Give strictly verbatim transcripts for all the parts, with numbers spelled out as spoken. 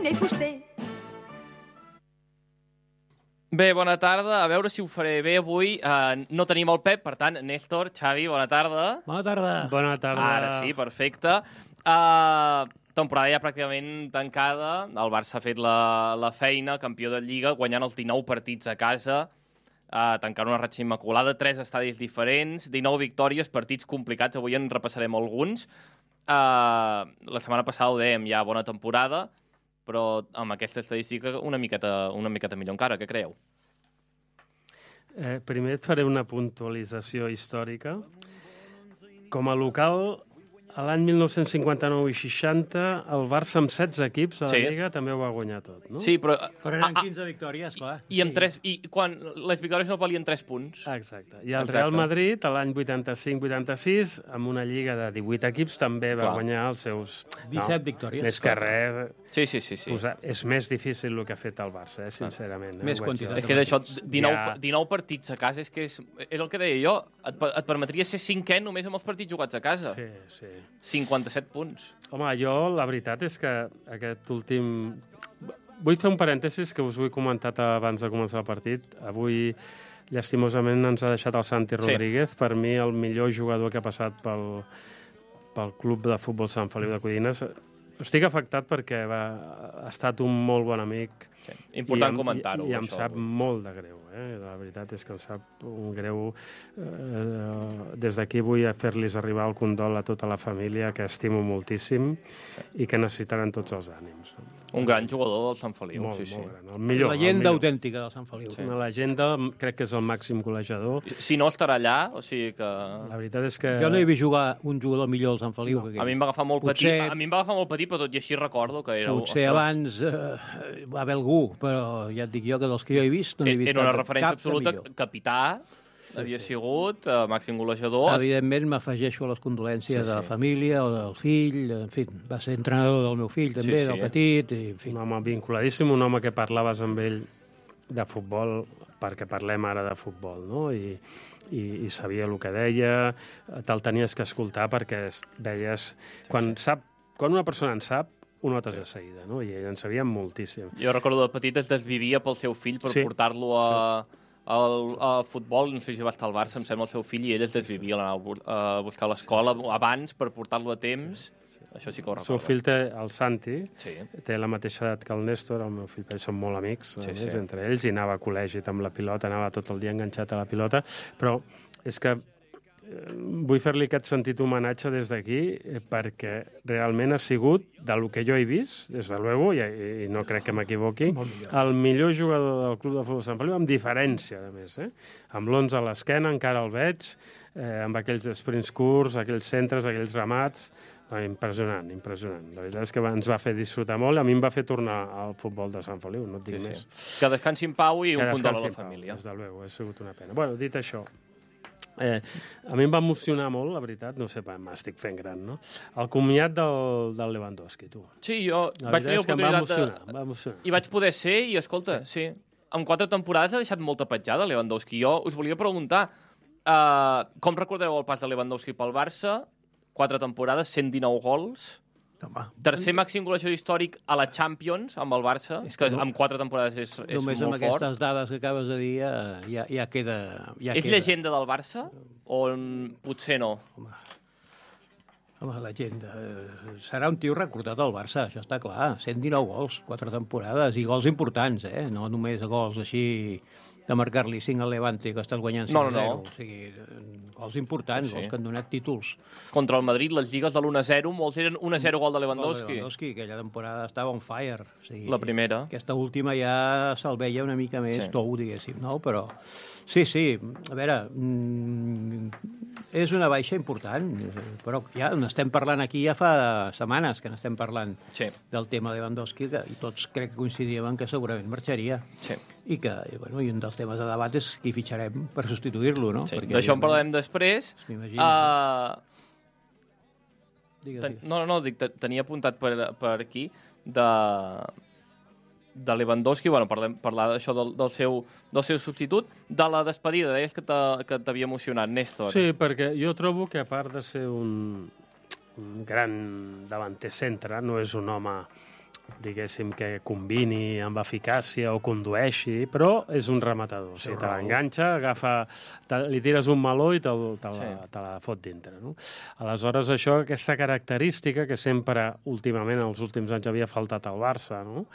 mariner i fuster. Bé, bona tarda. A veure si ho faré bé avui. Uh, no tenim el Pep, per tant, Néstor, Xavi, bona tarda. Bona tarda. Bona tarda. Ara sí, perfecte. Uh, temporada ja pràcticament tancada. El Barça ha fet la, la feina, campió de Lliga, guanyant els dinou partits a casa, uh, tancant una ratxa immaculada, tres estadis diferents, dinou victòries, partits complicats. Avui en repassarem alguns. Uh, la setmana passada ho dèiem, ja bona temporada, però amb aquesta estadística una miqueta, una miqueta millor encara, què creieu? Eh, primer et faré una puntualització històrica. Com a local, a l'any mil nou-cents cinquanta-nou i seixanta, el Barça amb setze equips a la Sí. Lliga també ho va guanyar tot, no? Sí, però... Però eren ah, ah, quinze victòries, clar. I, amb tres, i quan les victòries no valien tres punts. Exacte. I el Exacte. Real Madrid, a l'any vuitanta-cinc vuitanta-sis, amb una lliga de divuit equips, també va Clar. guanyar els seus... disset victòries. Més que res, Sí, sí, sí. sí. posar... és més difícil el que ha fet el Barça, eh, sincerament. Més eh, ho vaig quantitat. dir. És que d'això, dinou, Ja. dinou partits a casa, és que és, és el que deia jo, et, pe- et permetria ser cinquè només amb els partits jugats a casa. Sí, sí. cinquanta-set punts. Home, jo la veritat és que aquest últim... Vull fer un parèntesis que us ho he comentat abans de començar el partit. Avui, llastimosament, ens ha deixat el Santi Sí. Rodríguez. Per mi, el millor jugador que ha passat pel, pel club de futbol Sant Feliu de Codines. Estic afectat perquè va, ha estat un molt bon amic. Sí. Important I em- comentar-ho. I, i em això. sap molt de greu, eh? La veritat és que em sap un greu. Eh, des d'aquí vull fer-los arribar el condol a tota la família, que estimo moltíssim i que necessitaran tots els ànims. Un gran jugador del Sant Feliu. Molt, sí, sí. molt gran. El millor. La el llegenda millor. autèntica del Sant Feliu. Sí. Una llegenda, crec que és el màxim golejador. Si no estarà allà, o sigui que... La veritat és que... Jo no he vist jugar un jugador millor al Sant Feliu. No. que A mi aquell. em va agafar molt Potser- petit, a mi em va agafar molt petit, però tot i així recordo que era... Potser ostres, abans eh, va haver algú, però ja et dic jo que dels que jo he vist no n'he vist Era una cap- referència cap de absoluta, millor. capità, havia sigut, eh, màxim golejador. Evidentment m'afegeixo a les condolències Sí, de la sí. família o del fill, en fi, va ser entrenador del meu fill també, Sí, sí. del petit, i, en fi. Un home vinculadíssim, un home que parlaves amb ell de futbol, perquè parlem ara de futbol, no? I, i, i sabia el que deia, te'l tenies que escoltar perquè es- veies... Quan, sap, quan una persona en sap, ho notes de seguida, no? I ell en sabia moltíssim. Jo recordo de petit es desvivia pel seu fill per Sí. portar-lo a, al, a futbol, no sé si va estar al Barça, em sembla, el seu fill, i ell es desvivia, l'anar a bu- a buscar a l'escola abans per portar-lo a temps. Això sí que ho El seu recordo. fill té el Santi, Sí. té la mateixa edat que el Néstor, el meu fill, ells són molt amics, a Sí, més, sí. entre ells, i anava a col·legi amb la pilota, anava tot el dia enganxat a la pilota, però és que eh, vull fer-li aquest sentit homenatge des d'aquí eh, perquè realment ha sigut, del que jo he vist, des de luego, i, i no crec que m'equivoqui, el millor jugador del Club de Futbol Sant Feliu, amb diferència, a més. Eh? Amb l'onze a l'esquena, encara el veig, eh, amb aquells sprints curts, aquells centres, aquells ramats. No, impressionant, impressionant. La veritat és que va- ens va fer disfrutar molt. A mi em va fer tornar al futbol de Sant Feliu, no et dic Sí, més. sí. Que descansi en pau i un Que condol a descansi la en pau, família. Des de luego, ha sigut una pena. Bueno, dit això, eh, a mi em va emocionar molt, la veritat, no sé, m'estic fent gran, no? El comiat del, del Lewandowski, tu. Sí, jo La vaig veritat tenir és que em va l'oportunitat emocionar, de... em va emocionar. I vaig poder ser, i escolta, sí, en quatre temporades ha deixat molta petjada Lewandowski. Jo us volia preguntar, uh, com recordareu el pas de Lewandowski pel Barça? Quatre temporades, cent dinou gols, Home, tercer màxim golejador històric a la Champions amb el Barça, És que que no- amb quatre temporades és, és només amb molt fort. aquestes dades que acabes de dir ja, ja, ja queda... Ja És queda. llegenda del Barça? O mm, potser no? Home, la gent... Eh, serà un tio recordat al Barça, això està clar. cent dinou gols, quatre temporades, i gols importants, eh? No només gols així de marcar-li cinc al Levante, que estàs guanyant cinc No, a no, zero. no. O sigui, eh, gols importants, Sí, sí. gols que han donat títols. Contra el Madrid, les lligues de l'un a zero, molts eren un a zero gol de Gol de Lewandowski. Lewandowski, aquella temporada estava on fire. O sigui, La primera. Aquesta última ja se'l veia una mica més Sí. sí. tou, diguéssim, no? Però sí, sí, a veure, mm, és una baixa important, però ja n'estem parlant aquí ja fa setmanes que n'estem parlant Sí, del tema Lewandowski, que, i tots crec que coincidíem en que segurament marxaria. sí. I que, i, bueno, i un dels temes de debat és qui fitxarem per substituir-lo, no? sí. Perquè, D'això en evidentment, parlarem després. m'imagino. Uh, Digues, ten, digues. no, no, dic, te- tenia apuntat per, per aquí de, de Lewandowski, bueno, parlem, parlar d'això del, del, seu, del seu substitut, de la despedida, deies que t'ha- que t'havia emocionat, Néstor. Sí, perquè jo trobo que a part de ser un, un gran davanter centre, no és un home diguéssim, que combini amb eficàcia o condueixi, però és un rematador. O sigui, te l'enganxa, agafa, te, li tires un meló i te, te, la, sí. te la fot dintre. No? Aleshores, això, aquesta característica que sempre, últimament, els últims anys havia faltat al Barça, no?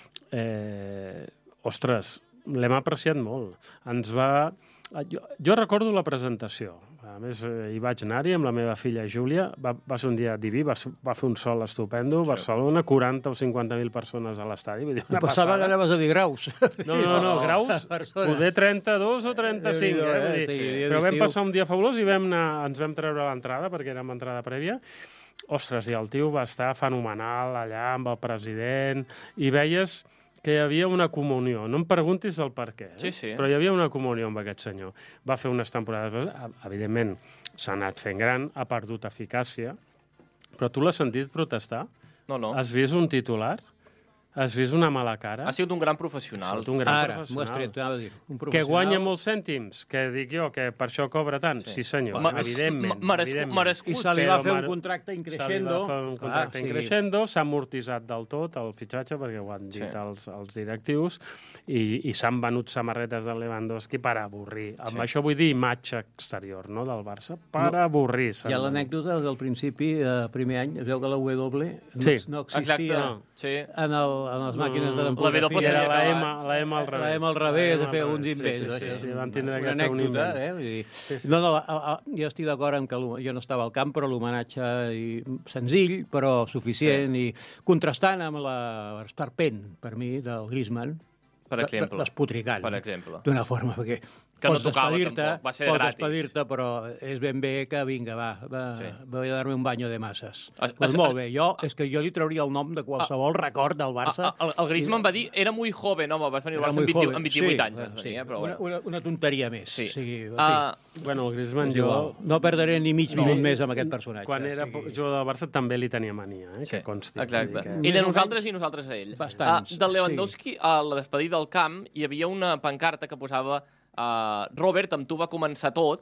eh, ostres, l'hem apreciat molt. Ens va... Jo, jo recordo la presentació. A més, hi vaig anar-hi amb la meva filla Júlia. Va, va ser un dia diví, va, va fer un sol estupendo. Sí. Barcelona, quaranta o cinquanta mil persones a l'estadi. Vull dir, una passava passada. que anaves a dir graus. No, no, no, graus, poder trenta-dos o trenta-cinc. Eh? Vull dir, sí, però vam passar un dia fabulós i vam anar, ens vam treure l'entrada, perquè érem entrada prèvia. Ostres, i el tio va estar fenomenal allà amb el president, i veies que hi havia una comunió. No em preguntis el per què, eh? Sí, sí. Però hi havia una comunió amb aquest senyor. Va fer unes temporades... Evidentment, s'ha anat fent gran, ha perdut eficàcia, però tu l'has sentit protestar? No, no. Has vist un titular? Has vist una mala cara? Ha sigut un gran professional. Ha sigut un gran Ara, professional. m'ho has tret, anava a dir. Un Que guanya molts cèntims, que dic jo, que per això cobra tant. Sí, sí senyor, Ma evidentment. Ma merescut, evidentment. merescut. I se li va Però fer mar- un contracte Se li increixendo. va fer un contracte Clar, increixendo, s'ha amortitzat del tot el fitxatge, perquè ho han dit Sí. els, els directius, i, i s'han venut samarretes de Lewandowski per avorrir. Amb Sí. això vull dir imatge exterior, no?, del Barça, per No, avorrir. Hi ha l'anècdota del principi, eh, primer any, es veu que la W no, Sí. no Exacte. existia Sí. en, el, en les màquines de La l'empografia. W Era s'havia la acabat. M, la M al revés. La M al revés, de fer al uns revés. invents. Sí, sí, això. sí, sí, van tindre que Una fer un anècdota, invent. eh? Vull dir... Sí, sí. No, no, a, a, jo estic d'acord amb que l'ho- jo no estava al camp, però l'homenatge i- senzill, però suficient, sí. i contrastant amb l'esperpent, per mi, del Griezmann, Per exemple. despotricant. Per exemple. D'una forma, perquè Que no pots tocava, despedir-te, tampoc. Va ser pots gratis. despedir-te, però és ben bé que vinga, va, va Sí. voy a darme un baño de masses. Ah, Doncs ah, molt bé, jo, és que jo li trauria el nom de qualsevol record del Barça. Ah, el, el Griezmann va dir, era muy joven, home, vas venir al Era Barça muy amb, vint, joven. amb vint-i-vuit Sí, anys. bueno, Vas sí. venir, eh? Però, una, bueno. una, una tonteria més. Sí. O sigui, en Ah, Bueno, el Griezmann, fi, jo... jo no perdré ni mig No. minut més amb aquest personatge. Quan era o sigui, jugador del Barça també li tenia mania, eh? Sí, que consti. exacte. Vull dir que- Ell a nosaltres i nosaltres a ell. Bastants, Ah, del Lewandowski, a la despedida del camp, hi havia una pancarta que posava uh, Robert, amb tu va començar tot,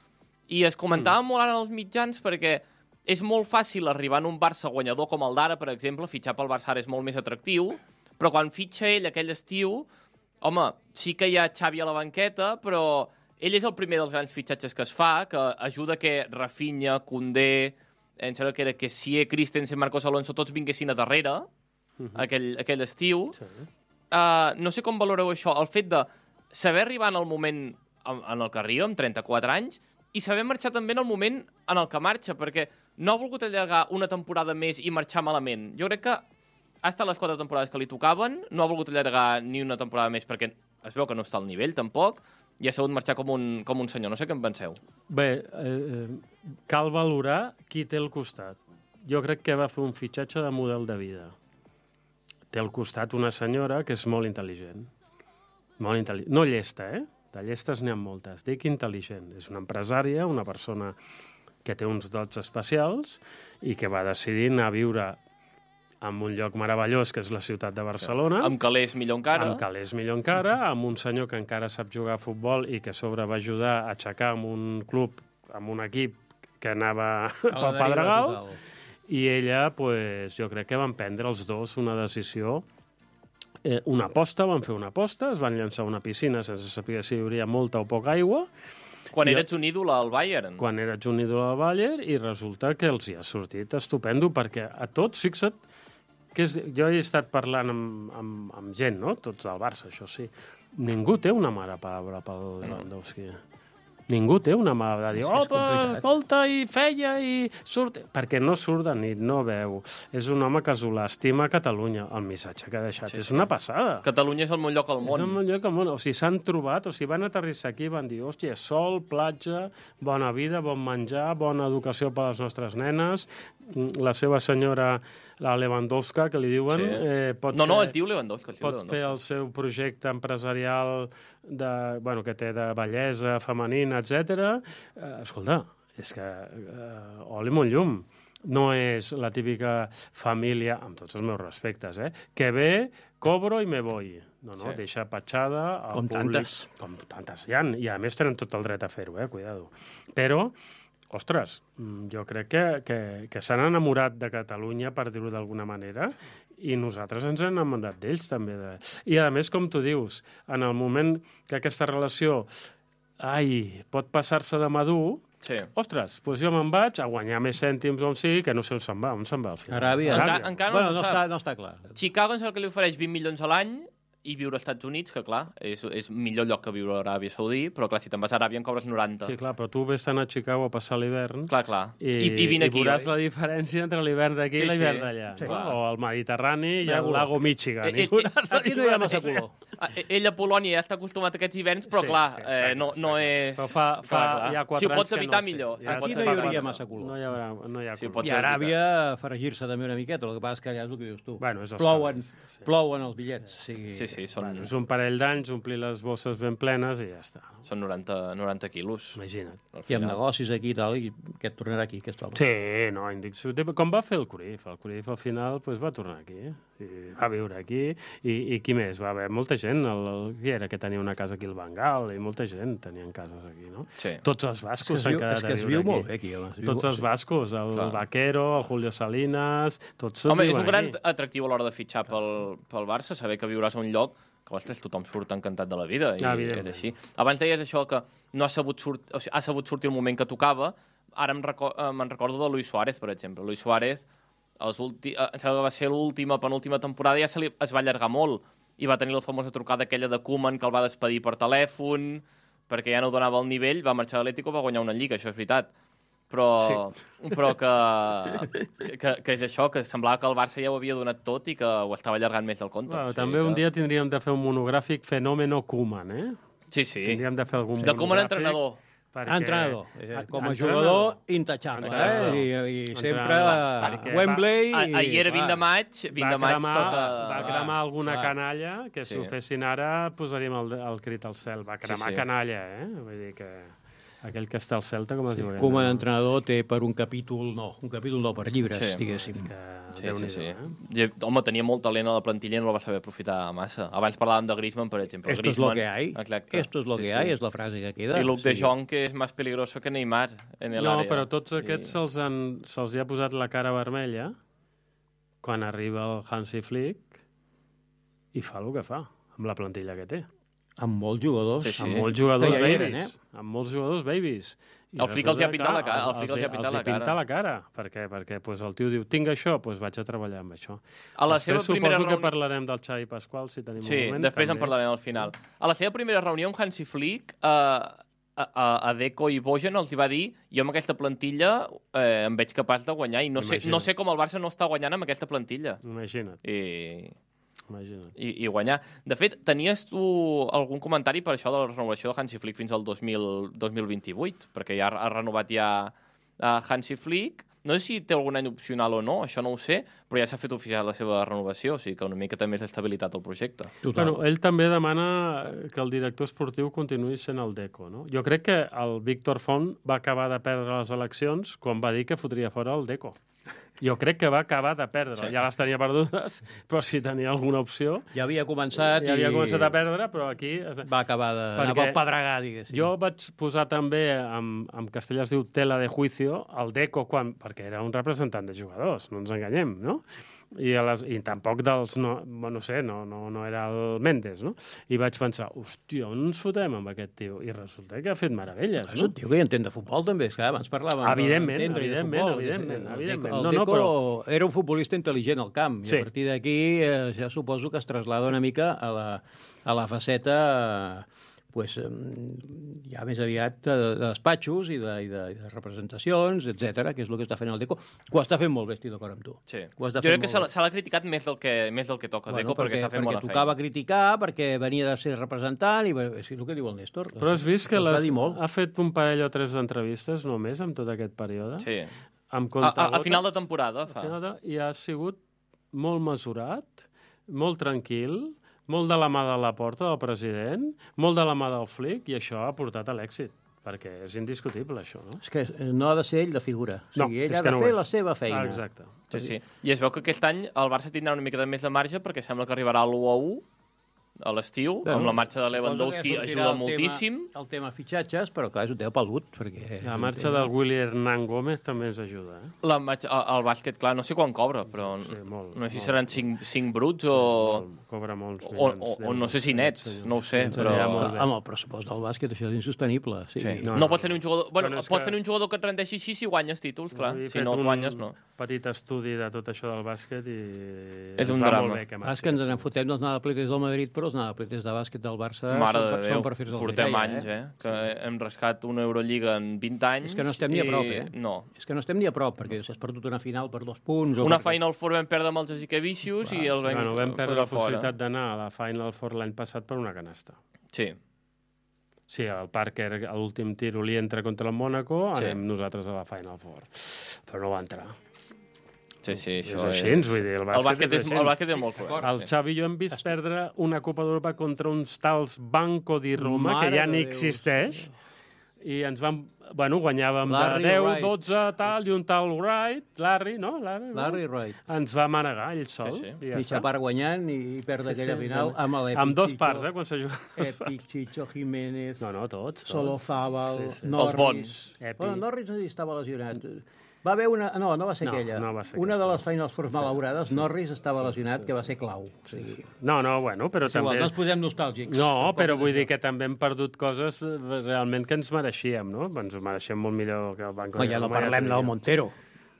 i es comentava mm. molt ara als mitjans perquè és molt fàcil arribar en un Barça guanyador com el d'ara, per exemple, fitxar pel Barça ara és molt més atractiu, però quan fitxa ell aquell estiu, home, sí que hi ha Xavi a la banqueta, però ell és el primer dels grans fitxatges que es fa, que ajuda que Rafinha, Koundé, em sembla que era que si Christensen, Marcos Alonso, tots vinguessin a darrere, uh -huh. aquell, aquell estiu. Sí. Uh, no sé com valoreu això, el fet de saber arribar en el moment en, en el que arriba, amb trenta-quatre anys, i saber marxar també en el moment en el que marxa, perquè no ha volgut allargar una temporada més i marxar malament. Jo crec que ha estat les quatre temporades que li tocaven, no ha volgut allargar ni una temporada més perquè es veu que no està al nivell, tampoc, i ha sabut marxar com un, com un senyor. No sé què en penseu. Bé, eh, cal valorar qui té al costat. Jo crec que va fer un fitxatge de model de vida. Té al costat una senyora que és molt intel·ligent. Molt intel·ligent. No llesta, eh? De llestes n'hi ha moltes. Dic intel·ligent. És una empresària, una persona que té uns dots especials i que va decidir anar a viure en un lloc meravellós, que és la ciutat de Barcelona. Amb calés millor encara. Amb calés millor encara, amb un senyor que encara sap jugar a futbol i que a sobre va ajudar a aixecar amb un club, amb un equip que anava pel Pedregal. I ella, pues, jo crec que van prendre els dos una decisió, eh, una aposta, van fer una aposta, es van llançar a una piscina sense saber si hi hauria molta o poca aigua, Quan I- eres un ídol al Bayern. quan era un ídol al Bayern, i resulta que els hi ha sortit estupendo, perquè a tots, fixa't, que és, jo he estat parlant amb, amb, amb gent, no? Tots del Barça, això sí. Ningú té una mala paraula pel Lewandowski. Ningú té una mala de dir, És que és opa, complicat." escolta, i feia, i surt... Perquè no surt de nit, no veu. És un home que l'estima a Catalunya. El missatge que ha deixat Sí, és sí. una passada. Catalunya és el meu lloc al És món. el millor lloc al món. O sigui, s'han trobat, o sigui, van aterrissar aquí i van dir, hòstia, sol, platja, bona vida, bon menjar, bona educació per a les nostres nenes, la seva senyora, la Lewandowska, que li diuen, Sí. eh, pot No, no, fer- es diu Lewandowski. Es diu pot Lewandowski. fer el seu projecte empresarial de, bueno, que té de bellesa femenina, etcètera. Eh, escolta, és que eh, oli molt llum. No és la típica família, amb tots els meus respectes, eh, que ve, cobro i me voy. No, no, Sí. deixa petjada al Com públic. tantes. Com tantes hi ha, i a més tenen tot el dret a fer-ho, eh, cuidado. Però, ostres, mm, jo crec que, que, que s'han enamorat de Catalunya, per dir-ho d'alguna manera, i nosaltres ens hem enamorat d'ells també. De... I a més, com tu dius, en el moment que aquesta relació ai, pot passar-se de madur, sí. ostres, doncs jo me'n vaig a guanyar més cèntims on sigui, que no sé on se'n va, on se'n va al final. Aràbia. Enca encara bueno, no, no, no està, no està clar. Chicago és el que li ofereix vint milions a l'any i viure als Estats Units, que clar, és, és millor lloc que viure a Aràbia Saudí, però clar, si te'n vas a Aràbia en cobres noranta. Sí, clar, però tu vés a Chicago a passar l'hivern clar, clar. i, I, i, vine i aquí, veuràs oi? la diferència entre l'hivern d'aquí sí, i l'hivern sí. d'allà. Sí, no? O al Mediterrani i al Color. lago Michigan. Eh, I eh, veuràs la Aquí no hi ha massa diferència. color. Ell a Polònia ja està acostumat a aquests hiverns, però Sí, clar, sí, eh, exacte, no, no exacte. és... Però fa, fa clar, clar. ja quatre si ho pots anys que evitar, no millor. sé. Si ho Aquí pots no hi evitar, hauria millor. massa color. No hi haurà, no hi ha Sí, color. pot I ser Aràbia, fregir-se també una miqueta, el que passa és que allà és el que dius tu. Bueno, és els plouen, calés, sí. plouen els bitllets. O sigui, Sí, sí, són, Bueno, és un parell d'anys, omplir les bosses ben plenes i ja està. No? són noranta, noranta quilos. Imagina't. Al I amb final. negocis aquí i tal, i que et tornarà aquí, aquest home. Sí, no, indiscutible. Com va fer el Cruyff? El Cruyff al final pues, va tornar aquí, eh? I va viure aquí. I, I qui més? Va haver molta gent. El, el, qui era que tenia una casa aquí al Bengal? I molta gent tenien cases aquí, no? Sí. Tots els És que bascos es s'han viu, quedat és que a es viure viu aquí. molt bé aquí, home. Es viu, Tots els bascos, el Clar. Vaquero, el Julio Salinas, tots Home, és viuen un gran aquí. atractiu a l'hora de fitxar pel, pel Barça, saber que viuràs a un lloc que ostres, tothom surt encantat de la vida, i Ah, és evidentment. així. Abans deies això, que no ha sabut, sort... o sigui, ha sabut sortir el moment que tocava. Ara em reco... eh, me'n recordo de Luis Suárez, per exemple. Luis Suárez, els ulti... eh, em sembla que va ser l'última, penúltima temporada, ja se li... es va allargar molt, i va tenir la famosa trucada aquella de Koeman, que el va despedir per telèfon, perquè ja no donava el nivell, va marxar a l'Atlético, va guanyar una lliga, això és veritat. Però, sí. però que, que, que és això, que semblava que el Barça ja ho havia donat tot i que ho estava allargant més del compte. Bueno, o sigui també que... un dia tindríem de fer un monogràfic Fenómeno Koeman, eh? Sí, sí. Tindríem de fer algun De Koeman monogràfic. entrenador. Perquè... Entrenador. Eh, Com a Entrenador. jugador, intachable. Entrenador. Eh? I, I sempre Entrenador. a Perquè Wembley... A, i, ahir era vint de clar, maig, vint va de maig cremar, toca... va cremar alguna clar. canalla que si Sí. ho fessin ara posaríem el, el crit al cel. Va cremar Sí, sí. canalla, eh? Vull dir que aquell que està al Celta, com es Sí, diu? com a entrenador té per un capítol, no, un capítol no, per llibres, Sí. diguéssim. Que... Sí, sí, Déu-n'hi-do, sí. eh? I, home, tenia molt talent a la plantilla i no el va saber aprofitar massa. Abans parlàvem de Griezmann, per exemple. Esto es lo Griezmann, que hay. Exacte. Esto es lo Sí, que sí. hay, és la frase que queda. I Luke de Sí. Jong, que és més peligroso que Neymar en el No, área. però tots aquests I... se'ls han, se'ls hi ha posat la cara vermella quan arriba el Hansi Flick i fa el que fa, amb la plantilla que té. Amb molts jugadors. Sí, sí. Amb molts jugadors Que ja hi eren, babies. Amb molts jugadors babies. I El Flick els hi ha resulta pintat la que cara, el Flick els hi ha pintat els la hi pinta cara. la cara. Per què? Perquè pues, el tio diu, tinc això, doncs vaig a treballar amb això. A la Després seva primera suposo que reunió- parlarem del Xavi Pasqual, si tenim Sí, un moment. després en també. parlarem al final. A la seva primera reunió amb Hansi Flick, eh, a, a, a Deco i Bojan els hi va dir jo amb aquesta plantilla eh, em veig capaç de guanyar i no sé, Imagina't. no sé com el Barça no està guanyant amb aquesta plantilla. Imagina't, I, imagina't. i, i guanyar. De fet, tenies tu algun comentari per això de la renovació de Hansi Flick fins al dos mil, dos mil vint-i-vuit? Perquè ja ha renovat ja uh, Hansi Flick. No sé si té algun any opcional o no, això no ho sé, però ja s'ha fet oficial la seva renovació, o sigui que una mica també és estabilitat al projecte. Total. Bueno, ell també demana que el director esportiu continuï sent el Deco, no? Jo crec que el Víctor Font va acabar de perdre les eleccions quan va dir que fotria fora el Deco. Jo crec que va acabar de perdre. Sí. Ja les tenia perdudes, però si tenia alguna opció... Ja havia començat Ja havia i començat a perdre, però aquí... va acabar de... Perquè Anava a pedregar, diguéssim. Jo vaig posar també, en, en castellà es diu tela de juicio, el Deco, quan, perquè era un representant de jugadors, no ens enganyem, no? I, a les, i tampoc dels... No, no sé, no, no, no era el Mendes, no? I vaig pensar, hòstia, on ens fotem amb aquest tio? I resulta que ha fet meravelles, És no? un tio que hi entén de futbol, també. És que abans parlàvem Evidentment, d'entendre i de evidentment, futbol. evidentment, El evidentment. Deco- No, el no, Deco però- era un futbolista intel·ligent al camp, i Sí. a partir d'aquí eh, ja suposo que es traslada una mica a la, a la faceta eh, pues, eh, ja més aviat de, de despatxos i de, i de, i de representacions, etcètera, que és el que està fent el Deco. Que ho està fent molt bé, estic d'acord amb tu. Sí. Ho Jo està fent crec que molt se bé. l'ha- se l'ha criticat més del que, més del que toca Deco, perquè, perquè s'ha fet perquè molt la tocava feina. criticar, perquè venia de ser representant, i és el que diu el Néstor. Però has vist que Es va les, dir molt. ha fet un parell o tres entrevistes només en tot aquest període? Sí. Amb A, a, a comptagotes. final de temporada A fa. final de... I ha sigut molt mesurat, molt tranquil, molt de la mà de la porta del president, molt de la mà del Flick, i això ha portat a l'èxit, perquè és indiscutible, això, no? És que no ha de ser ell de figura. O No, sigui, ell és ha que de no ho fer és. la seva feina. Ah, exacte. Sí, sí. I es veu que aquest any el Barça tindrà una mica de més de marge perquè sembla que arribarà a l'u a u a l'estiu, Bueno, amb la marxa de suposo Lewandowski que sortirà ajuda el moltíssim. Tema, el tema fitxatges, però clar, és un tema pelut, perquè... La marxa del Willy Hernán Gómez també ens ajuda, eh? La marxa, el, el bàsquet, clar, no sé quan cobra, però Sí, molt, no sé si molt. seran cinc bruts o... Molt, cobra molts o, milions o, o d'euros. no sé si nets, Sí, no ho sé, ens però... anirà molt bé. Amb el pressupost del bàsquet això és insostenible. Sí. Sí. No, No, no, pots tenir un jugador... Bueno, Però és pots que- tenir un jugador que et rendeixi així si guanyes títols, clar. He Si fet no els un guanyes, no. petit estudi de tot això del bàsquet i... És ens un va drama. Molt bé que Ah, és que ens en fotem dels nadapletes del Madrid, però els nadapletes de bàsquet del Barça Mare són, de per- Déu, són per fer-se el portem Mireia, anys, eh? Que hem rascat una Eurolliga en vint anys. És que no estem ni a prop, i- eh? No. És que no estem ni a prop, perquè si has perdut una final per dos punts... O Una perquè... Final Four vam perdre amb els Jasikevičius i el vam, Bueno, vam perdre fotre la fora. possibilitat d'anar a la Final Four l'any passat per una canasta. Sí. Sí, el Parker, a l'últim tir, li entra contra el Mónaco, Sí. anem nosaltres a la Final Four. Però no va entrar. Sí, sí, És això així, vull dir, el bàsquet, el bàsquet és, així. el bàsquet és molt cruel. El Xavi i jo hem vist perdre una Copa d'Europa contra uns tals Banco di Roma, Mare que ja de ni Déu, existeix, i ens vam... Bueno, guanyàvem Larry de deu, Wright. dotze, tal, i un tal Wright, Larry, no? Larry, no? Larry Wright. Ens va manegar ell sol. Sí, sí. I ja Mitja està. part guanyant i, i perd Sí, aquella sí, final amb- amb l'Epic Amb dos Chicho, parts, eh, quan s'ha jugat. Epic, Chicho, Jiménez, No, no, tots. tots. Solozábal, Sí, sí. Norris... Els bons. Epic. Bueno, Norris no sé si estava lesionat. Va haver una... No, no va ser No, aquella. no va ser una aquesta. de les Finals Fours malaurades, Norris estava sí, lesionat, sí, que va sí. ser clau. Sí, sí. No, no, bueno, però És igual, també... no ens posem nostàlgics. No, Tampoc però és vull dir això. que també hem perdut coses eh, realment que ens mereixíem, no? Ens ho mereixem molt millor que el Banco Home, de ja no Roma, parlem t'ho del dic. Montero.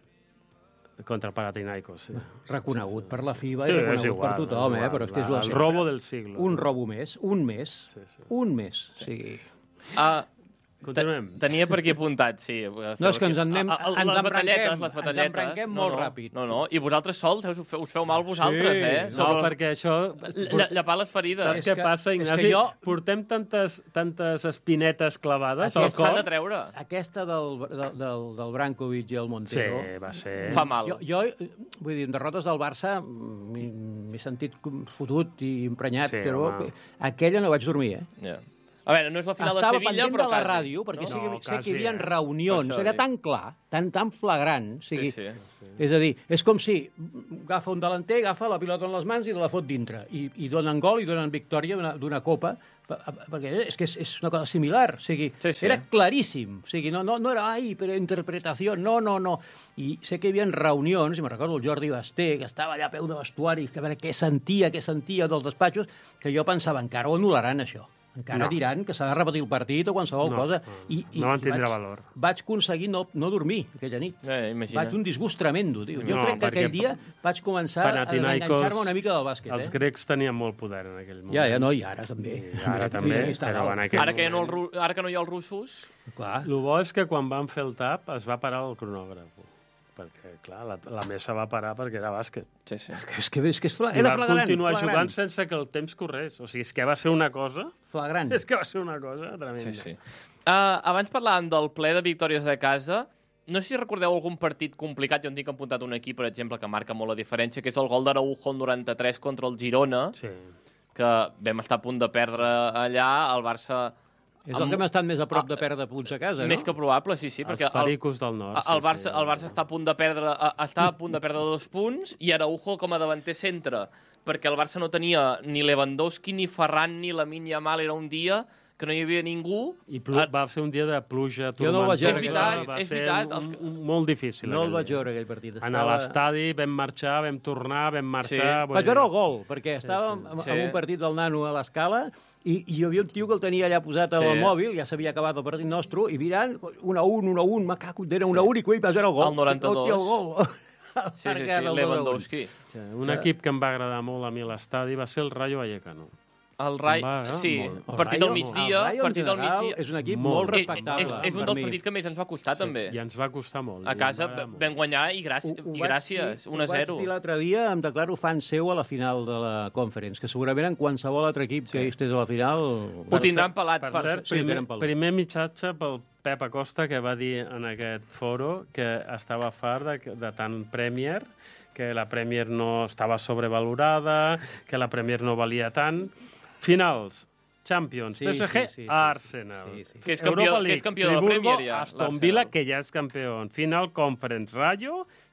Contra el Panathinaikos, sí. Reconegut per la FIBA Sí, i és reconegut igual, per tothom, és eh? igual. Però és que és La- la el sempre. robo del siglo. Un robo més, un més, Sí, sí. un més. Sí. Ah, Continuem. te- Tenia per aquí apuntat, sí. No, és que ens en anem- A- a- ens les embranquem, batalletes, les ens batalletes. embranquem No, molt no, ràpid. No, no, i vosaltres sols us feu, us feu mal vosaltres, Sí, eh? no, No, Sobre perquè això... lla- Llapar les ferides. Saps És què que- passa, és que Ignasi? jo- Portem tantes, tantes espinetes clavades al Aquest S'han cor. de treure. Aquesta del, del, del, del Brankovic i el Sí, Montero... va ser... Fa mal. Jo, jo, vull dir, en derrotes del Barça m'he m'he sentit com fotut i emprenyat, Sí, però home. aquella no vaig dormir, eh? Ja. A veure, no és la final Estava de Sevilla, pendent però de la quasi. ràdio, perquè No? sé, que, No, sé que quasi, hi havia eh? reunions, Per això era dic. tan clar, tan, tan flagrant. O sigui, Sí, sí. És a dir, és com si agafa un delanter, agafa la pilota en les mans i la fot dintre, i, i donen gol i donen victòria d'una- d'una copa, per- perquè és que és, és una cosa similar. O sigui, Sí, sí. era claríssim. O sigui, no, no, no era, ai, però interpretació, no, no, no. I sé que hi havia reunions, i me'n recordo el Jordi Basté, que estava allà a peu de vestuari, que a veure què sentia, què sentia dels despatxos, que jo pensava, encara ho anul·laran, això. Encara No. diran que s'ha de repetir el partit o qualsevol No, cosa. no. I, i, No van i tindre vaig, valor. Vaig aconseguir no, no dormir aquella nit. Eh, imagina. Vaig un disgust tremendo, tio. Jo No, crec que perquè aquell dia vaig començar a Panathinaikos, desenganxar-me una mica del bàsquet. Els Eh? grecs tenien molt poder en aquell moment. Ja, ja, no, i ara també. I ara Sí, també, sí, està però dalt. en aquell Ara que, no el, moment... ru- ara que no hi ha els russos... Clar. El bo és que quan van fer el tap es va parar el cronògraf. Perquè, clar, la, la mesa va parar perquè era bàsquet. Sí, sí. És que és, que, és, que és fla... I era va flagrant. continuar flagrant, jugant sense que el temps corrés. O sigui, és que va ser una cosa... Flagrant. És que va ser una cosa tremenda. sí, sí. Uh, abans parlàvem del ple de victòries de casa. No sé si recordeu algun partit complicat. Jo en tinc apuntat un aquí, per exemple, que marca molt la diferència, que és el gol d'Araujo al noranta-tres contra el Girona, Sí. que vam estar a punt de perdre allà. El Barça... És el que hem estat més a prop de perdre punts a casa, no? Més que probable, sí, sí, perquè Els pericos del nord. el, el, Barça, el Barça està a punt de perdre a- està a punt de perdre dos punts i Araujo com a davanter centre, perquè el Barça no tenia ni Lewandowski, ni Ferran, ni Lamine Yamal. Era un dia que no hi havia ningú. I plu Ah, va ser un dia de pluja, Jo no el vaig tormentosa, veure, És veritat, va és ser veritat, un, els- un, molt difícil. No el aquell vaig dia. veure, aquell partit. En l'estadi vam marxar, vam tornar, vam marxar... Sí. vull Vaig dir- veure el gol, perquè estàvem sí. en un partit del nano a l'escala i, i hi havia un tio que el tenia allà posat al Sí. mòbil, ja s'havia acabat el partit nostre, i mirant, un a un, un a un, macaco, era un a un, i coi, vas veure el gol. Al noranta-dos. Hòstia, el gol. Sí, sí, sí, Lewandowski. Sí, un equip que em va agradar molt a mi a l'estadi va ser el Rayo Vallecano. El Rai... Va, eh? Sí, Molt. El partit Rayo- del migdia, el Rayo, en partit del general, migdia. És un equip Molt. molt Eh, respectable. És, és un per dels mi. partits que més ens va costar, també. I ens va costar molt. A i casa em va agradar molt. vam guanyar i, gràcies, Ho- ho i vaig gràcies, dir- un a Ho vaig zero. dir l'altre dia, em declaro fan seu a la final de la Conference, que segurament en qualsevol altre equip que estés a la final... Ho tindran pelat. Per Per... cert, sí, primer, tenen pel- primer mitjatge pel Pep Acosta, que va dir en aquest foro que estava fart de, de tant Premier, que la Premier no estava sobrevalorada, que la Premier no valia tant. Finals, Champions, Sí, P S G, sí, sí, sí, Arsenal. sí, sí. Que és campió- Europa que és League, campió de la Friburgo, Premier, ja, Aston l'Arsenal. Villa, que ja és campió. Final Conference, Rayo,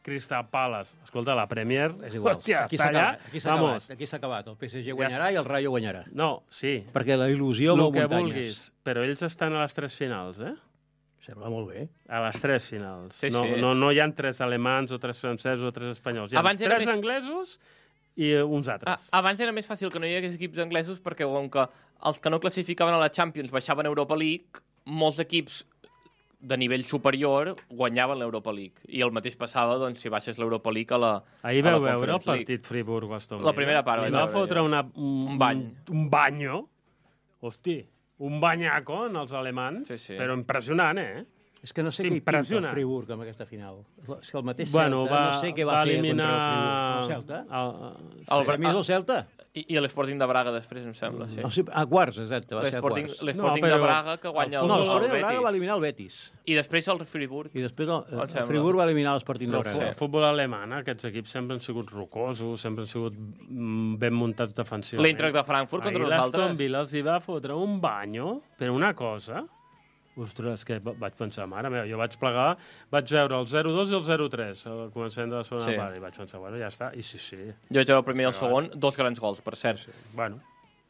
Crystal Palace. Escolta, la Premier... És igual. Hòstia, aquí està s'ha allà. acabat. Aquí s'ha acabat. Aquí s'ha acabat. El P S G guanyarà i el Rayo guanyarà. No, sí. Perquè la il·lusió El mou que muntanyes. vulguis. Però ells estan a les tres finals, eh? Sembla molt bé. A les tres finals. Sí, no, sí. no, no hi ha tres alemans o tres francesos o tres espanyols. Hi ha Abans era tres més- anglesos i uns Ah, altres. abans era més fàcil que no hi hagués equips anglesos perquè com que els que no classificaven a la Champions baixaven a Europa League, molts equips de nivell superior guanyaven l'Europa League. I el mateix passava doncs, si baixes l'Europa League a la Ahir a la vau veure el Conference League. partit Friburg-Aston La primera part Li vaig va veure, fotre jo. una, un, Un bany. Un banyo. Hosti, un banyaco en els alemans. Sí, sí. Però impressionant, eh? És que no sé què hi pinta el Impressionant. Friburg amb aquesta final. És que el mateix Bueno, Celta, va, no sé què va, va fer eliminar... contra el Friburg. El Celta? El, El- El, el, el Celta? I, i l'Sporting de Braga després, em sembla, sí. O sigui, a quarts, exacte, va ser a L'Sporting quarts. l'Sporting No, de però Braga que guanya el el, No, el, l'Sporting de Betis. Braga va eliminar el Betis. I després el Friburg. I després el, Em el sembla. Friburg va eliminar l'Sporting de Però Braga. el futbol alemany, aquests equips sempre han sigut rocosos, sempre han sigut mm, ben muntats defensivament. L'Eintracht de Frankfurt contra Ahir nosaltres. l'Aston Villa els hi va fotre un banyo per una cosa... Ostres, que va- vaig pensar, mare meva, jo vaig plegar, vaig veure el zero dos i el zero tres al començament de la segona Sí. part, i vaig pensar, bueno, ja està, i sí, sí. Jo vaig veure el primer i el Sí, segon, dos grans gols, per cert. sí. Bueno,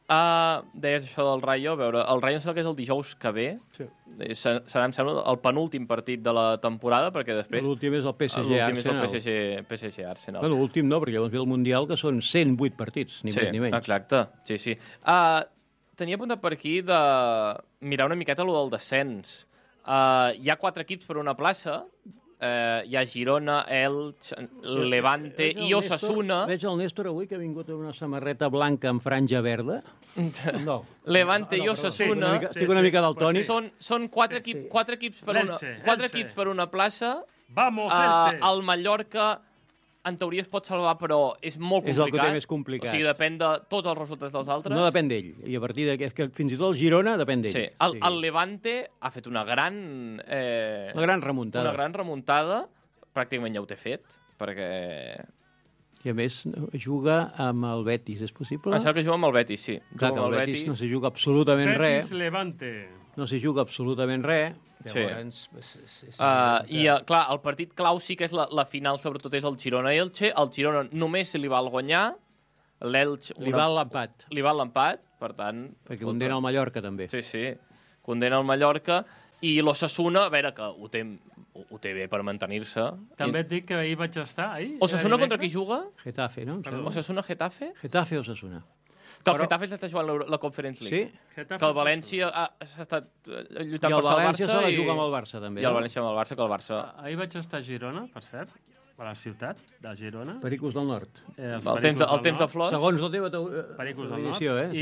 Uh, deies això del Rayo, a veure, el Rayo em sembla que és el dijous que ve, sí. Eh, se- serà, em sembla, el penúltim partit de la temporada, perquè després L'últim és el P S G l'últim és el Arsenal. P S G, P S G Arsenal. Bueno, l'últim no, perquè llavors ve el Mundial, que són cent vuit partits, ni sí, més ni menys. exacte, sí, sí. Uh, tenia apuntat per aquí de mirar una miqueta lo del descens. Uh, hi ha quatre equips per una plaça, uh, hi ha Girona, Elx, Levante Veig el i Osasuna. Néstor, veig el Néstor avui que ha vingut amb una samarreta blanca amb franja verda. No. Levante No, i no, perdó, Osasuna. Estic una mica, Sí, estic una sí, mica daltònic. Són, són quatre, equip, Sí. quatre, equips per una, Elche, quatre Elche. equips per una plaça. Vamos, Uh, Elche! el Mallorca, en teoria, es pot salvar, però és molt És el complicat. que té més complicat. O sigui, depèn de tots els resultats dels altres. No depèn d'ell. I a partir d'aquí, és que fins i tot el Girona depèn d'ell. Sí. El, el Levante ha fet una gran... Eh, Una gran remuntada. una gran remuntada. Pràcticament ja ho té fet, perquè... I a més, juga amb el Betis, és possible? Em sembla que juga amb el Betis, sí. Clar, que Juga amb el Betis no s'hi juga absolutament Betis res. Levante. No s'hi juga absolutament res. Sí. Llavors, és, és, és Uh, que- I, uh, clar, el partit clau sí que és la, la final, sobretot, és el Girona-Elche. El Girona només li val guanyar. L'Elche... Li val l'empat, Li val l'empat, per tant... perquè condena el Mallorca, també. Sí, sí. Condena el Mallorca. I l'Osasuna, a veure, que ho té, ho, ho té bé per mantenir-se. També et dic que ahir vaig estar, ahir. Osasuna era contra qui dimecres. juga? Getafe, no? Em Perdó. sembla. Osasuna-Getafe? Getafe o Osasuna. Que el Però- Getafe s'està jugant la, la Conference Sí? League. Getafe, Que el Osasuna. València ha, s'ha estat eh, lluitant I el per salvar-se. València se la i- juga amb el Barça, també. I el no? València amb el Barça, que el Barça... Ah, Ahir vaig estar a Girona, per cert, a la ciutat de Girona. Pericos del Nord. Eh, els El temps, Pericos el del temps de Nord. flors. Segons la teva teu- Pericos del Nord. edició, eh?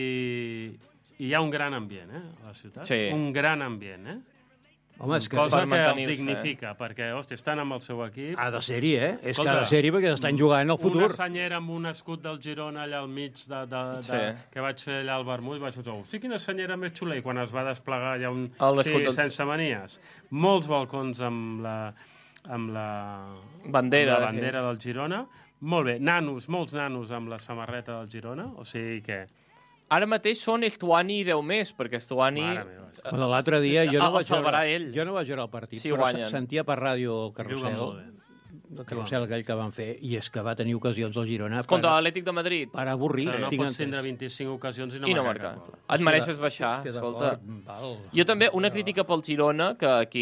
I... I hi ha un gran ambient, eh, a la ciutat. Sí. Un gran ambient, eh? Home, és que Cosa Per que els mantenir-se, dignifica, perquè, hòstia, estan amb el seu equip. ha de ser-hi, eh? És Escolta, que ha de ser-hi perquè estan jugant al futur. Una senyera amb un escut del Girona allà al mig de, de, de, Sí. que vaig fer allà al Vermut, vaig pensar, hosti, quina senyera més xula, i quan es va desplegar allà un... El escut sí, del- sense manies. Molts balcons amb la, amb la Bandera, amb la sí. bandera del Girona. Molt bé, nanos, molts nanos amb la samarreta del Girona, o sigui que... Ara mateix són Estuani i deu més, perquè Estuani... Mare meva. Bueno, l'altre dia jo no, El vaig salvarà veure, ell. jo no vaig veure el partit, Si però guanyen. se- sentia per ràdio el Juguen carrusel, molt bé. el carrusel aquell que van fer, i és que va tenir ocasions al Girona per, Contra l'Atlètic de Madrid. per avorrir. Però no tinc pots tindre entès. vint-i-cinc ocasions i no, I no marcar marcar. cap gol. Et mereixes baixar, Que escolta. d'acord, val. Jo també, una crítica pel Girona, que aquí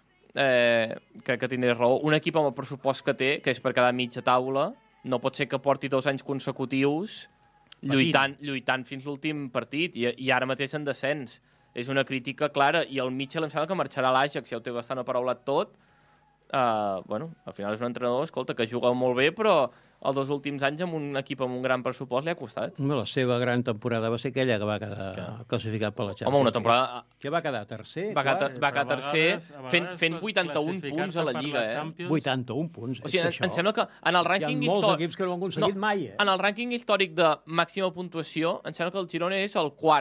eh, que, que tindré raó. Un equip amb el pressupost que té, que és per quedar mitja taula, no pot ser que porti dos anys consecutius lluitant, lluitant fins l'últim partit, i, i ara mateix en descens. És una crítica clara, i el Mitchell em sembla que marxarà a l'Ajax, ja ho té bastant aparaulat tot. Uh, bueno, al final és un entrenador, escolta, que juga molt bé, però els dos últims anys amb un equip amb un gran pressupost li ha costat. No, la seva gran temporada va ser aquella que va quedar classificat per la Champions. Home, una temporada... Que va quedar tercer? Va quedar, quart? va quedar Però a tercer vegades- a fent, vegades fent vuitanta-un classificar-te punts a la per Lliga, eh? Champions. vuitanta-un punts. O sigui, és em, que em sembla que en el Hi ha rànquing molts històric... equips que no ho han aconseguit mai, eh? En el rànquing històric de màxima puntuació, em sembla que el Girona és el quart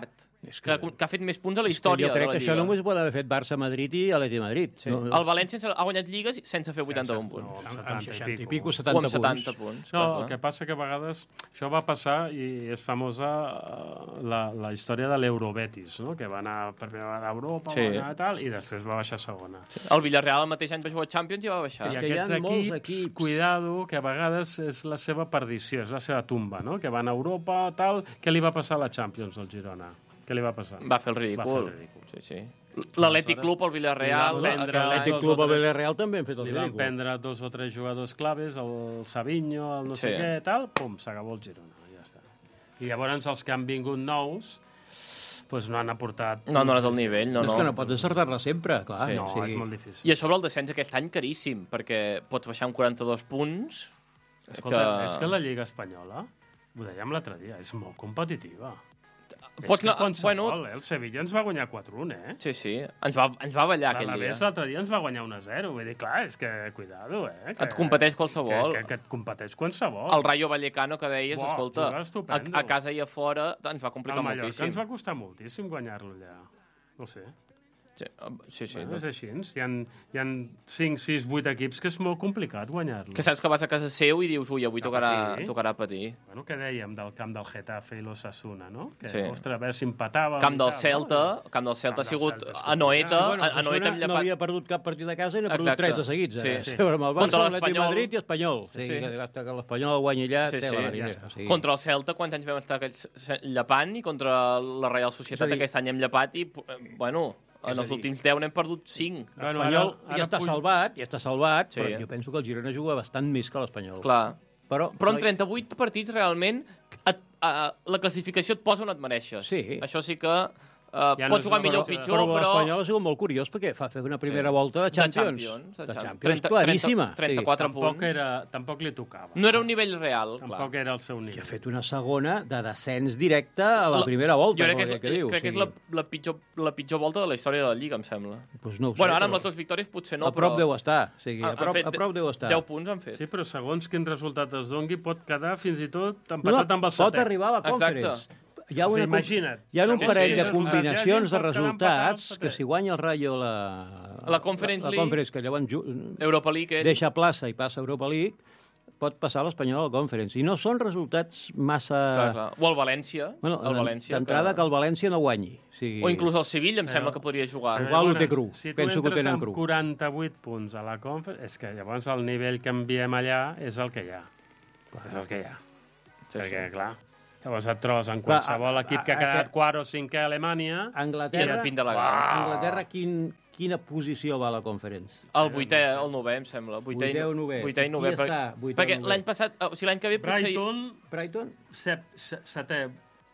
És que, que- que ha fet més punts a la història Jo crec de la que això Lliga. només ho pot haver fet Barça-Madrid i Atleti Madrid. Sí. No, el València ha guanyat lligues sense fer vuitanta-un punts. No, amb, setanta amb i seixanta i pico. pico, O setanta amb setanta punts. punts. No, clar, el clar. que passa que a vegades això va passar i és famosa eh, la, la història de l'Eurobetis, no? Que va anar per primera vegada a Europa, Sí. va anar a tal, i després va baixar a segona. El Villarreal el mateix any va jugar a Champions i va baixar. I que hi ha aquests molts equips, equips. cuidado, que a vegades és la seva perdició, és la seva tomba, no? Que van a Europa, tal... Què li va passar a la Champions, al Girona? Què li va passar? Va fer el Va ridícul. fer el ridícul. Sí, sí. L'Atlètic Club, el Villarreal... Li van prendre L'Atlètic dos Club o a tres- Villarreal també han fet el Li van ridícul. prendre dos o tres jugadors claves, el Savinho, el no sé Sí. què, tal, pum, s'acabó el Girona, ja està. I llavors els que han vingut nous pues no han aportat... No, no és el nivell, no, No, no. és que no pots encertar-la sempre, clar. Sí. No, o sigui, és molt difícil. I a sobre el descens aquest any caríssim, perquè pots baixar amb quaranta-dos punts... Escolta, que- és que la Lliga Espanyola, ho dèiem l'altre dia, és molt competitiva. Pots és que anar- qualsevol, bueno- eh? El Sevilla ens va guanyar quatre un, eh? Sí, sí. Ens va, ens va ballar aquell dia. L'Alavés l'altre dia ens va guanyar un a zero. Vull dir, clar, és que, cuidado, eh? Que, Et competeix qualsevol. Que, que, que et competeix qualsevol. El Rayo Vallecano que deies, Buah, escolta, juga a, estupendo. a casa i a fora ens va el complicar Mallorca moltíssim. ens va costar moltíssim guanyar-lo allà. No ho sé. Sí, sí. sí Bueno, és així. Hi ha, hi ha cinc, sis, vuit equips que és molt complicat guanyar-lo. Que saps que vas a casa seu i dius, ui, avui A tocarà, patir. tocarà patir. Bueno, què dèiem del camp del Getafe i l'Osasuna, no? Que, Sí. ostres, a veure si empatàvem. Camp i del tal, Celta, no? Camp del Celta ha Camp del sigut Celta és a Noeta, complicat. bueno, a, a Noeta Osasuna hem no llepat... havia perdut cap partit a casa i n'ha perdut Exacte. tres de seguits. Sí. Eh? Sí. Amb el Contra Barça, l'Atlètic l'Espanyol. Madrid i Espanyol. Sí, Sí. que hasta que l'Espanyol guanyi allà, Sí, té sí, la ja marinera. està. Sí. Contra el Celta, quants anys vam estar aquells llepant, i contra la Real Societat És a dir- aquest any hem llepat i, eh, bueno, en És a els dir- últims deu n'hem perdut cinc. Bueno, L'Espanyol ara- ara ja està puj- salvat, ja està salvat, Sí. però jo penso que el Girona juga bastant més que l'Espanyol. Clar. Però, Però en trenta-vuit partits, realment, et, a, la classificació et posa on et mereixes. Sí. Això sí que uh, Ja no pots és jugar una millor o cosa- pitjor, però però... l'Espanyol ha sigut molt curiós perquè fa fer una primera Sí. volta de De Champions. Champions, de De Champions. Champions, trenta, claríssima. trenta-quatre Sí. Tampoc, punts. era, tampoc li tocava. No era un nivell real, Tampoc clar. era el seu I nivell. ha fet una segona de descens directe a la, La- primera volta. Jo crec que és, com aquell diu. crec que és la, la, pitjor, la pitjor volta de la història de la Lliga, em sembla. Pues no ho sé, bueno, ara amb però les dues victòries potser no, a prop però... deu estar. O sigui, a, han prop, fet a prop deu estar. deu punts han fet. Sí, però segons quin resultat es doni, pot quedar fins i tot no, empatat amb el setè. pot arribar a la Exacte. Conference. Hi ha, O una, sigui, imagina't. hi ha un Sí, parell sí, de sí, combinacions de pot quedar empatat al resultats setè. que si guanya el Rayo la, La Conference la, League. la Conference, que llavors ju- Europa League, ell... deixa plaça i passa a Europa League, pot passar l'Espanyol a la Conference. I no són resultats massa... Clar, clar. O el València. Bueno, el València d'entrada que... el València no guanyi. O, sigui, O inclús el Sevilla, em sembla Però- que podria jugar. Però- Igual ho té cru. Si tu Penso que ho entres tenen amb cru. quaranta-vuit punts a la Conference, és que llavors el nivell que enviem allà és el que hi ha. És el que hi ha. Sí, Perquè, sí. clar, llavors et trobes en Clar, qualsevol a- equip que ha a- quedat aquest- quart o cinquè a Alemanya, I en Anglaterra, el pin de la gana. Anglaterra quin, quina posició va a la Conference? El vuitè, el novè, em sembla. Vuitè, i Vuitè o no- novè? Vuitè i Qui novè. està? perquè- Vuitè o Perquè novè? l'any passat, o sigui, l'any que ve potser... Brighton, Brighton? set, set, setè,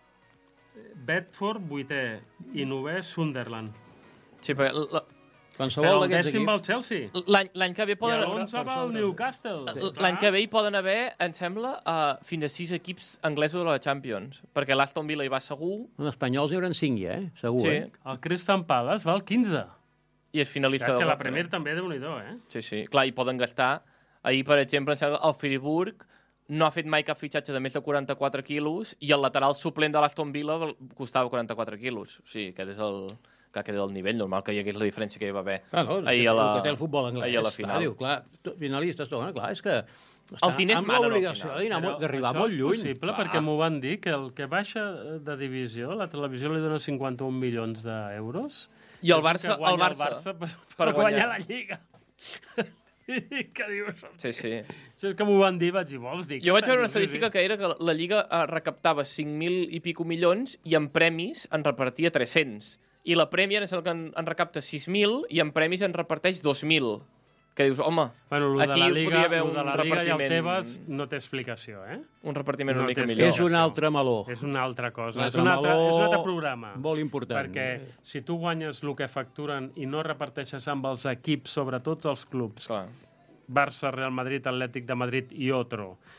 Bedford, vuitè, i novè, Sunderland. Sí, perquè l- Però Qualsevol el d'aquests dècim va al equips. Chelsea. l'any l'any que ve I poden... l'onze va al Newcastle. L'any que ve hi poden haver, em sembla, uh, fins a sis equips anglesos de la Champions. Perquè l'Aston Villa hi va segur, En espanyols hi haurà cinc, ja, eh? Segur, sí, eh? El Crystal Palace va al quinze. i és finalista És de que la l'O C. Premier també, déu-n'hi-do, eh? Sí, sí, clar, i poden gastar. Ahir, per exemple, em sembla, el Friburg no ha fet mai cap fitxatge de més de quaranta-quatre quilos i el lateral suplent de l'Aston Villa costava quaranta-quatre quilos. O sigui, aquest és el, que aquest és el nivell normal que hi hagués la diferència que hi va haver Ah, no, ahir a la, el que té el futbol anglès. ahir a la Clar, final. diu, clar, to- finalistes, tot, clar, és que... Els diners amb manen al l'obligació final. d'anar molt- d'arribar això molt és lluny. possible, Clar. perquè m'ho van dir, que el que baixa de divisió, la televisió li dona cinquanta-un milions d'euros. I el És Barça, que guanya el Barça, Barça per, per per guanyar guanyar. la Lliga. I que dius... Sí, sí. Això és que m'ho van dir, vaig dir, vols dir? Jo vaig veure una Sí, sí. estadística que era que la Lliga eh, recaptava cinc mil i pico milions i en premis en repartia tres-cents. I la Premier és el que en, en recapta sis mil i en premis en reparteix dos mil. Que dius, home, Bueno, lo de aquí la podria Liga, haver lo un de la Liga i el repartiment, Tebas no té explicació, eh? un repartiment No una mica té millor. És un altre meló. És una altra cosa. Un És altre un altre, meló és un altre programa. molt important. Perquè si tu guanyes el que facturen i no reparteixes amb els equips, sobretot els clubs, Clar. Barça, Real Madrid, Atlètic de Madrid i otro,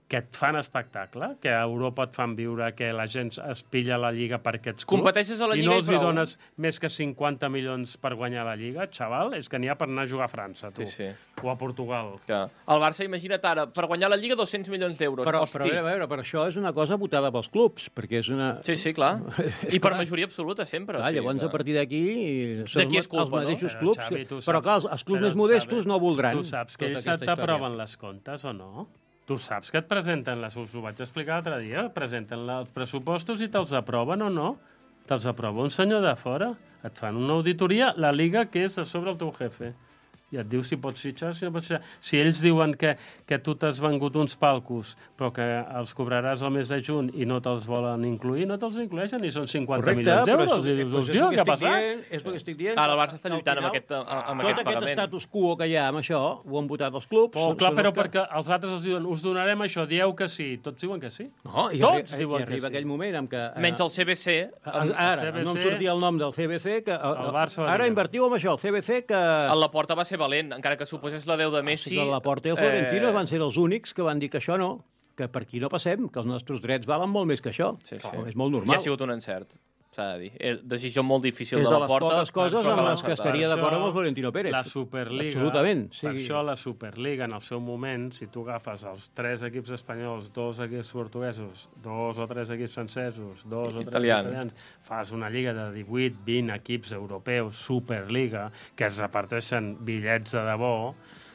que et fan espectacle, que a Europa et fan viure, que la gent es pilla la Lliga per aquests clubs, Competeixes a la i Lliga no i els hi prou. dones més que cinquanta milions per guanyar la Lliga, xaval, és que n'hi ha per anar a jugar a França, tu. Sí, sí. O a Portugal. Que el Barça, imagina't ara, per guanyar la Lliga dos-cents milions d'euros. Però, Hosti. però, a veure, a veure, però això és una cosa votada pels clubs, perquè és una... Sí, sí, clar. I per majoria absoluta, sempre. Clar, o sigui llavors, que- a partir d'aquí, són De qui és culpa, els mateixos no? clubs, Però, Xavi, que... tu saps- però clar, els, els clubs però més modestos sabe- no voldran Tu saps que tota ells aquesta història. t'aproven les comptes o no? Tu saps que et presenten, les, us ho vaig explicar l'altre dia, presenten la, els pressupostos i te'ls aproven o no? Te'ls aprova un senyor de fora, et fan una auditoria, la Liga, que és a sobre el teu jefe. I et diu si pots fitxar, si no pots fitxar. Si ells diuen que, que tu t'has vengut uns palcos, però que els cobraràs el mes de juny i no te'ls volen incluir, no te'ls inclueixen i són cinquanta Correcte, milions però d'euros. és, I dius, doncs és hòstia, el que què ha estic passat? dient, és el que estic dient. Ara el Barça està Al lluitant amb final, aquest, amb tot aquest aquest pagament. status quo que hi ha amb això, ho han votat els clubs. Oh, són- clar, són però els que- perquè els altres els diuen us donarem això, dieu que sí. Tots diuen que sí. No, i, Tots arri diuen i que arriba sí. aquell moment en què... eh, Menys el C B C. Ara, el ara C B C, no em sortia el nom del C B C, que eh, el Barça va ara dir. invertiu amb això, el C B C, que... A la porta va ser valent, encara que suposés la deu de Messi. Sí, que la Porta i el Florentino eh, van ser els únics que van dir que això no, que per aquí no passem, que els nostres drets valen molt més que això. Sí, sí. Oh, és molt I normal. ha sigut un encert, s'ha de dir. Era decisió molt difícil És de de la les porta. poques coses però amb va les que encertar. estaria Per d'acord amb això, el Florentino Pérez. La Superliga, Absolutament. Sí. per això la Superliga, en el seu moment, si tu agafes els tres equips espanyols, dos equips portuguesos, dos o tres equips francesos, dos o tres Italians. italians, fas una lliga de divuit vint equips europeus, Superliga, que es reparteixen bitllets de debò.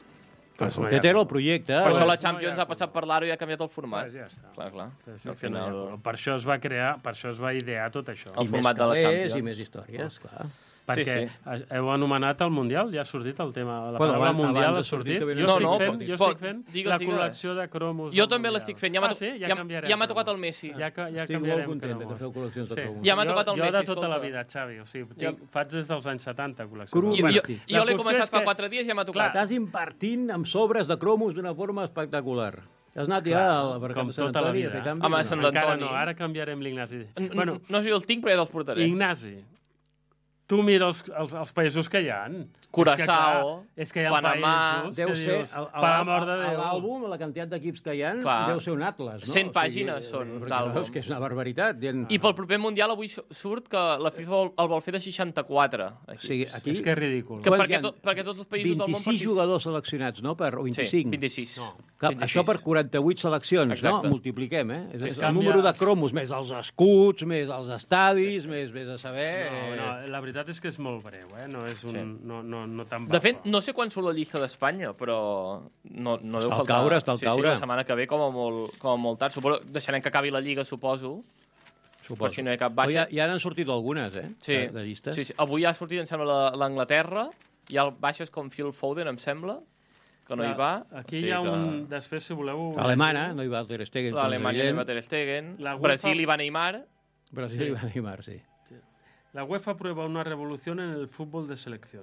Pues no hi ha Aquest era el color. projecte. Per eh? això la no Champions hi ha ha passat per l'Aro i ha canviat el format. Pues ja està. Clar, clar. Pues Al és que no hi ha final... color. Per això es va crear, per això es va idear tot això. El I format més de la calés Champions. I més històries, clar. Perquè Sí, sí. heu anomenat el Mundial, ja ha sortit el tema, la Bueno, paraula abans- Mundial abans ha de sortir sortit. que ve Jo No, estic no, fent, pot- jo pot- estic fent digues, la digues. col·lecció de cromos. Jo del també Mundial. l'estic fent. Ja m'ha ah, to- sí? ja, ja- canviarem ja m'ha tocat cromos. el Messi. Ja, ca- ja Estic molt canviarem content que cromos. feu col·leccions de Sí. cromos. Ja m'ha Jo- tocat el jo Messi, de tota la escolta. vida, Xavi. O sigui, Ja- tinc, faig des dels anys setanta col·lecció. Cru- I, de jo, Bueno, jo l'he la qüestió començat és fa que- quatre dies i ja m'ha tocat. Estàs impartint amb sobres de cromos d'una forma espectacular. Has anat ja Clar, al mercat com de Sant tota la Antoni a vida. fer canvis? Home, o no? Sant Encara Antoni. no, ara canviarem l'Ignasi. N- Bueno, No sé si els tinc, però ja te'ls portaré. Ignasi, tu mira els, els, els països que hi ha. Curaçao, és que, clar, és que hi ha Panamà. països Deu que ser, dius, el- el- per l'amor de el- Déu. l'àlbum, la quantitat d'equips que hi ha, Clar. deu ser un atles, no? cent pàgines són perquè, d'àlbum. no, és que és una barbaritat. Dient... I pel proper Mundial avui su- surt que la FIFA vol- el vol fer de seixanta-quatre. O Aquí. sigui, aquí És que és ridícul. Que Quants perquè, hi ha? to, perquè tots els països del món vint-i-sis particip- jugadors seleccionats, no? Per, o Sí, vint-i-cinc. vint-i-sis. No. Clar, vint-i-sis. això per quaranta-vuit seleccions, Exacte. no? Multipliquem, eh? És, Sí, és sí. el Canvia- número de cromos, més els escuts, més els estadis, més, més a saber... No, eh, no, la veritat és que és molt breu, eh? No és un... Sí. No, no, no tan De fet, bafa. no sé quan surt la llista d'Espanya, però no, no deu Està al faltar. caure, està al sí, caure. Sí, la setmana que ve com a molt, com a molt tard. Suposo, deixarem que acabi la Lliga, suposo. Suposo. per si no hi ha cap Però baixa. ja, ja n'han sortit algunes, eh? Sí, De, de llistes. sí, sí. Avui ha sortit, em sembla, la- l'Anglaterra. Hi ha baixes com Phil Foden, em sembla, que no hi va. Aquí O hi sigui ha que- un... Després, si voleu... Alemana, no hi va el Ter Stegen. com és L'Alemanya evident. hi va Ter Stegen. La UEFA- Brasil hi va Neymar. Brasil hi va Neymar, sí. La UEFA aprueba una revolución en el fútbol de selección.